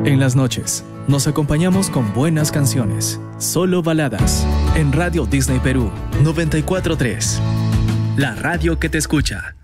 En las noches, nos acompañamos con buenas canciones, solo baladas, en Radio Disney Perú 94.3. La radio que te escucha.